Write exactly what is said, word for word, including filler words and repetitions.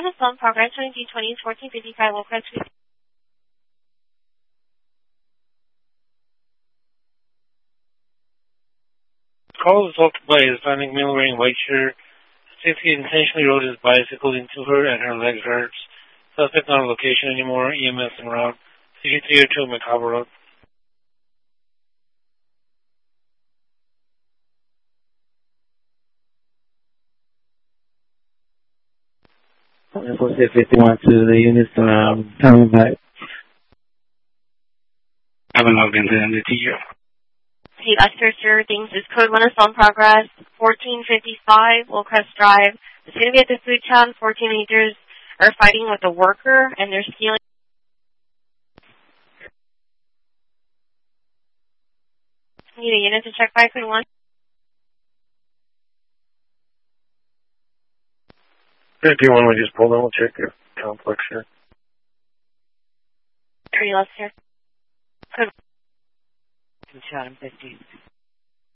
one is on progress, twenty twenty, fourteen fifty-five, low crest. Call was assaulted by a Hispanic male wearing white shirt. Safety intentionally rode his bicycle into her and her legs hurts. Suspect not on location anymore. E M S en route. C G three oh two Macabre Road. four six fifty-one to the units, um, coming back. I haven't logged into M D T yet. Hey, Lester, sir, things is code one is on progress, fourteen fifty-five, Willcrest Drive. It's going to be at the food town. fourteen meters are fighting with a worker, and they're stealing. Need a unit to check five three one. If you want to just pull down, we'll check your complex here. Three Lester. Code Two fifty.